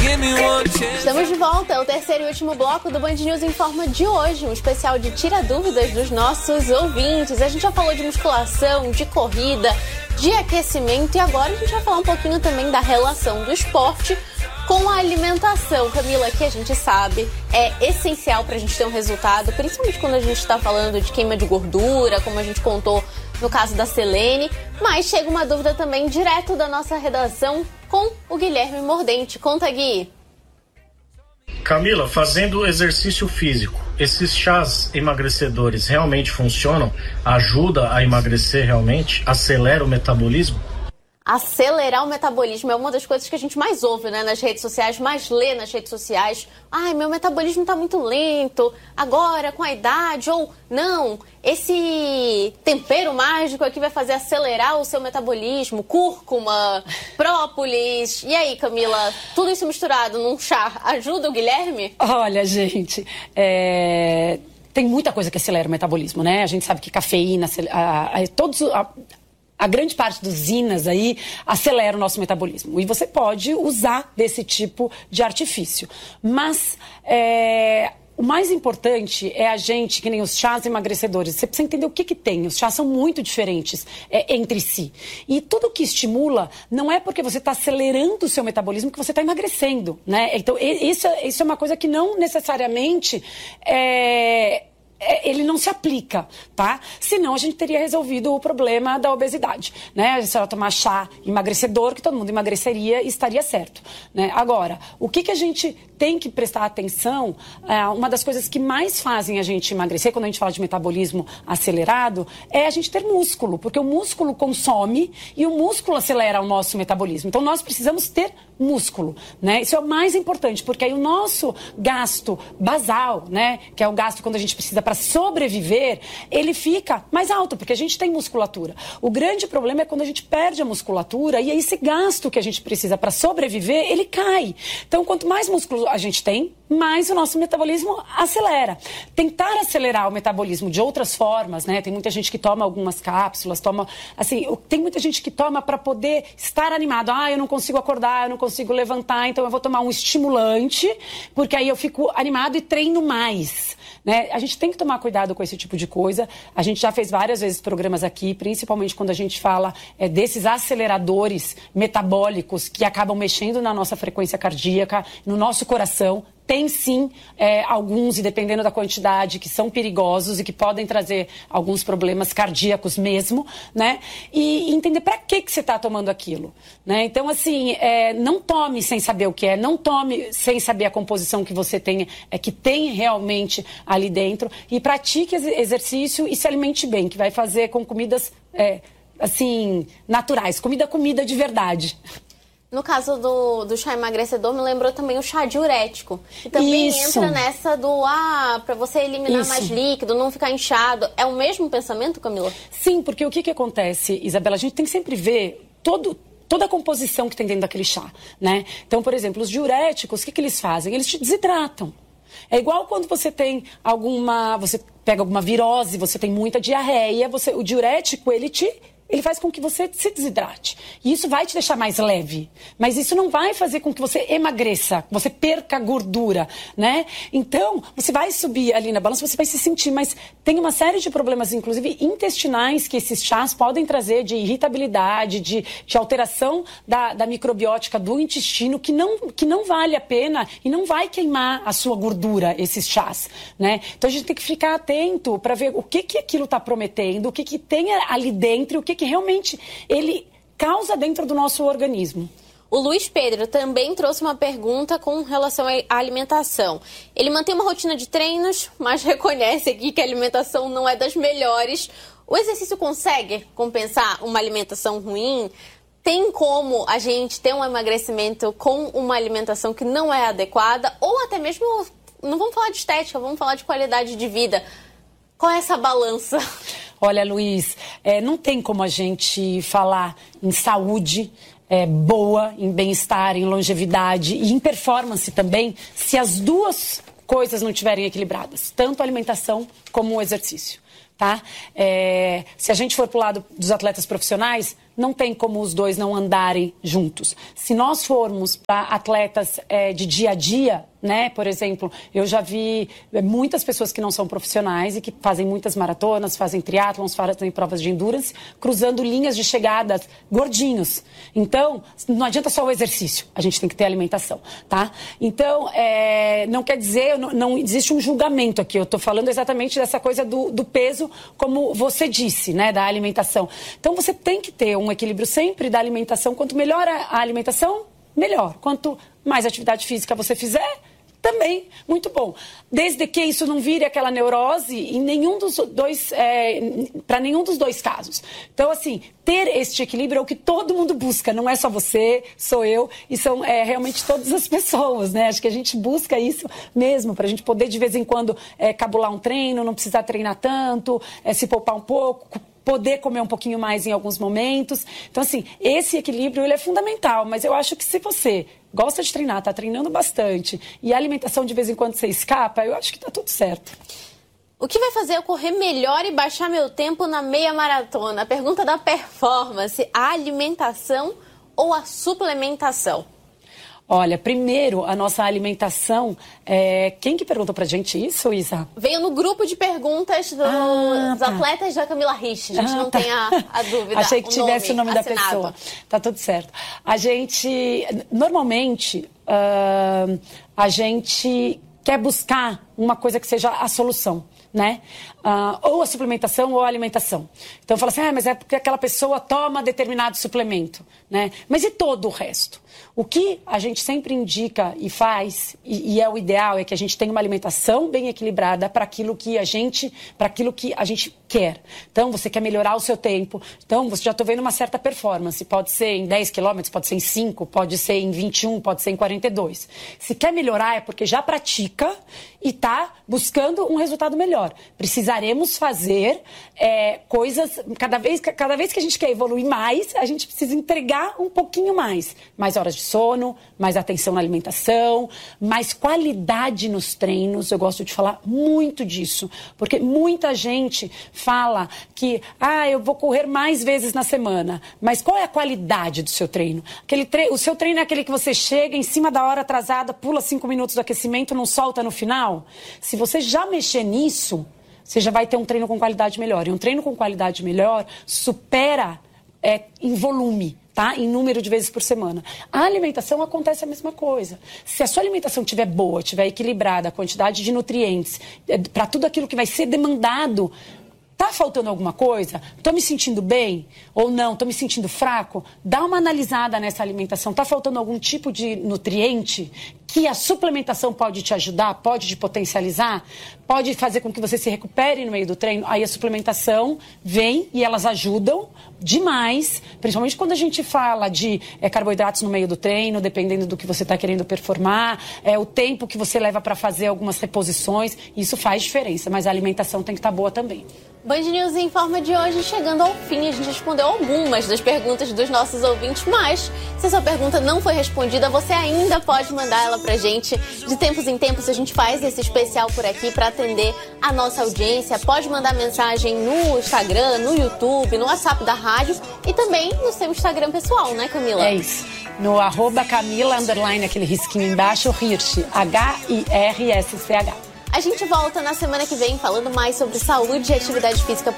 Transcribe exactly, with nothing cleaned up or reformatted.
Estamos de volta, é o terceiro e último bloco do Band News Informa de hoje, um especial de tira dúvidas dos nossos ouvintes. A gente já falou de musculação, de corrida, de aquecimento e agora a gente vai falar um pouquinho também da relação do esporte com a alimentação, Camila, que a gente sabe é essencial para a gente ter um resultado, principalmente quando a gente está falando de queima de gordura, como a gente contou no caso da Selene. Mas chega uma dúvida também direto da nossa redação com o Guilherme Mordente. Conta, Gui. Camila, fazendo exercício físico, esses chás emagrecedores realmente funcionam? Ajuda a emagrecer realmente? Acelera o metabolismo? Acelerar o metabolismo é uma das coisas que a gente mais ouve, né, nas redes sociais, mais lê nas redes sociais. Ai, meu metabolismo tá muito lento, agora com a idade, ou não, esse tempero mágico aqui vai fazer acelerar o seu metabolismo, cúrcuma, própolis. E aí, Camila, tudo isso misturado num chá, ajuda o Guilherme? Olha, gente, é... tem muita coisa que acelera o metabolismo, né? A gente sabe que cafeína, a, a, todos... A... A grande parte dos inas aí acelera o nosso metabolismo. E você pode usar desse tipo de artifício. Mas é, o mais importante é a gente, que nem os chás emagrecedores. Você precisa entender o que que tem. Os chás são muito diferentes é, entre si. E tudo que estimula não é porque você está acelerando o seu metabolismo que você está emagrecendo, né? Então, isso, isso é uma coisa que não necessariamente é... ele não se aplica, tá? Senão a gente teria resolvido o problema da obesidade, né? Se ela tomar chá emagrecedor, que todo mundo emagreceria e estaria certo, né? Agora, o que que a gente tem que prestar atenção, é, uma das coisas que mais fazem a gente emagrecer, quando a gente fala de metabolismo acelerado, é a gente ter músculo, porque o músculo consome e o músculo acelera o nosso metabolismo. Então, nós precisamos ter músculo, né? Isso é o mais importante, porque aí o nosso gasto basal, né? Que é o gasto quando a gente precisa para sobreviver, ele fica mais alto, porque a gente tem musculatura. O grande problema é quando a gente perde a musculatura e aí esse gasto que a gente precisa para sobreviver, ele cai. Então, quanto mais músculo a gente tem, mais o nosso metabolismo acelera. Tentar acelerar o metabolismo de outras formas, né? Tem muita gente que toma algumas cápsulas, toma, assim, tem muita gente que toma para poder estar animado. Ah, eu não consigo acordar, eu não consigo levantar, então eu vou tomar um estimulante, porque aí eu fico animado e treino mais. Né? A gente tem que tomar cuidado com esse tipo de coisa. A gente já fez várias vezes programas aqui, principalmente quando a gente fala é, desses aceleradores metabólicos que acabam mexendo na nossa frequência cardíaca, no nosso coração. Tem sim é, alguns, e dependendo da quantidade, que são perigosos e que podem trazer alguns problemas cardíacos mesmo, né? E entender para que que você está tomando aquilo, né? Então, assim, é, não tome sem saber o que é, não tome sem saber a composição que você tem, é, que tem realmente ali dentro, e pratique exercício e se alimente bem, que vai fazer com comidas, é, assim, naturais, comida, comida de verdade. No caso do, do chá emagrecedor, me lembrou também o chá diurético. Que também Isso. entra nessa do, ah, pra você eliminar Isso. mais líquido, não ficar inchado. É o mesmo pensamento, Camila? Sim, porque o que que acontece, Isabela? A gente tem que sempre ver todo... toda a composição que tem dentro daquele chá, né? Então, por exemplo, os diuréticos, o que que eles fazem? Eles te desidratam. É igual quando você tem alguma... Você pega alguma virose, você tem muita diarreia, você, o diurético, ele te... ele faz com que você se desidrate. E isso vai te deixar mais leve. Mas isso não vai fazer com que você emagreça, que você perca gordura, né? Então, você vai subir ali na balança, você vai se sentir, mas tem uma série de problemas, inclusive intestinais, que esses chás podem trazer, de irritabilidade, de, de alteração da, da microbiótica do intestino, que não, que não vale a pena e não vai queimar a sua gordura, esses chás, né? Então, a gente tem que ficar atento para ver o que que aquilo está prometendo, o que que tem ali dentro, o que que realmente ele causa dentro do nosso organismo. O Luiz Pedro também trouxe uma pergunta com relação à alimentação. Ele mantém uma rotina de treinos, mas reconhece aqui que a alimentação não é das melhores. O exercício consegue compensar uma alimentação ruim? Tem como a gente ter um emagrecimento com uma alimentação que não é adequada? Ou até mesmo, não vamos falar de estética, vamos falar de qualidade de vida. Qual é essa balança? Olha, Luiz, é, não tem como a gente falar em saúde é, boa, em bem-estar, em longevidade e em performance também, se as duas coisas não estiverem equilibradas, tanto a alimentação como o exercício, tá? É, se a gente for para o lado dos atletas profissionais, não tem como os dois não andarem juntos. Se nós formos para atletas é, de dia a dia, né? Por exemplo, eu já vi muitas pessoas que não são profissionais e que fazem muitas maratonas, fazem triatlons, fazem provas de endurance, cruzando linhas de chegadas gordinhos. Então, não adianta só o exercício, a gente tem que ter alimentação, tá? Então, é, não quer dizer, não, não existe um julgamento aqui, eu estou falando exatamente dessa coisa do, do peso, como você disse, né? Da alimentação. Então, você tem que ter um equilíbrio sempre da alimentação. Quanto melhor a alimentação, melhor. Quanto mais atividade física você fizer, também muito bom. Desde que isso não vire aquela neurose em nenhum dos dois, é, para nenhum dos dois casos. Então, assim, ter este equilíbrio é o que todo mundo busca. Não é só você, sou eu, e são é, realmente todas as pessoas, né? Acho que a gente busca isso mesmo, para a gente poder, de vez em quando, é, cabular um treino, não precisar treinar tanto, é, se poupar um pouco, poder comer um pouquinho mais em alguns momentos. Então, assim, esse equilíbrio ele é fundamental, mas eu acho que se você gosta de treinar, está treinando bastante, e a alimentação de vez em quando você escapa, eu acho que está tudo certo. O que vai fazer eu correr melhor e baixar meu tempo na meia maratona? A pergunta da performance, a alimentação ou a suplementação? Olha, primeiro, a nossa alimentação... É... Quem que perguntou pra gente isso, Isa? Veio no grupo de perguntas do... ah, dos tá. atletas da Camila Rich. A gente ah, não tá. tem a, a dúvida. Achei que o tivesse nome o nome assinado. da pessoa. Tá tudo certo. A gente, normalmente, uh, a gente quer buscar uma coisa que seja a solução, né? Uh, ou a suplementação ou a alimentação. Então, fala assim, ah, mas é porque aquela pessoa toma determinado suplemento, né? Mas e todo o resto? O que a gente sempre indica e faz, e, e é o ideal, é que a gente tenha uma alimentação bem equilibrada para aquilo que a gente, para aquilo que a gente quer. Então, você quer melhorar o seu tempo. Então, você já está vendo uma certa performance. Pode ser em dez quilômetros, pode ser em cinco, pode ser em vinte e um, pode ser em quarenta e dois. Se quer melhorar é porque já pratica e está buscando um resultado melhor. Precisaremos fazer é, coisas... Cada vez, cada vez que a gente quer evoluir mais, a gente precisa entregar um pouquinho mais. Mais horas de sono, mais atenção na alimentação, mais qualidade nos treinos. Eu gosto de falar muito disso, porque muita gente fala que ah, eu vou correr mais vezes na semana, mas qual é a qualidade do seu treino? Aquele tre... O seu treino é aquele que você chega em cima da hora atrasada, pula cinco minutos do aquecimento, não solta no final? Se você já mexer nisso, você já vai ter um treino com qualidade melhor. E um treino com qualidade melhor supera é, em volume, tá? Em número de vezes por semana. A alimentação acontece a mesma coisa. Se a sua alimentação estiver boa, estiver equilibrada, a quantidade de nutrientes, é, para tudo aquilo que vai ser demandado, tá faltando alguma coisa? Tô me sentindo bem? Ou não? Tô me sentindo fraco? Dá uma analisada nessa alimentação. Tá faltando algum tipo de nutriente que a suplementação pode te ajudar, pode te potencializar, pode fazer com que você se recupere no meio do treino? Aí a suplementação vem e elas ajudam demais, principalmente quando a gente fala de é, carboidratos no meio do treino, dependendo do que você está querendo performar, é, o tempo que você leva para fazer algumas reposições, isso faz diferença, mas a alimentação tem que estar boa também. Band News Informa de hoje chegando ao fim. A gente respondeu algumas das perguntas dos nossos ouvintes, mas se a sua pergunta não foi respondida, você ainda pode mandar ela pra gente. De tempos em tempos a gente faz esse especial por aqui para atender a nossa audiência. Pode mandar mensagem no Instagram, no YouTube, no WhatsApp da rádio e também no seu Instagram pessoal, né, Camila? É isso. No arroba Camila, underline, aquele risquinho embaixo, Hirsch, H I R S C H. A gente volta na semana que vem falando mais sobre saúde e atividade física por